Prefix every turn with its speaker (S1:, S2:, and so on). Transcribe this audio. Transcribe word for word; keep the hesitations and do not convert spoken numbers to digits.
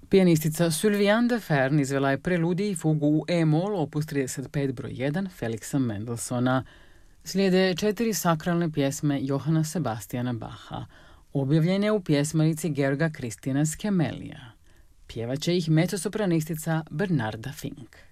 S1: Pijanistica Sylviane de Fern izvela je preludij i fugu u E-mol, opus trideset pet broj jedan Felixa Mendelssohna. Slijede četiri sakralne pjesme Johana Sebastiana Bacha, objavljene u pjesmarici Georga Christiana Skemelija. Pjevat će ih mezzosopranistica Bernarda Fink.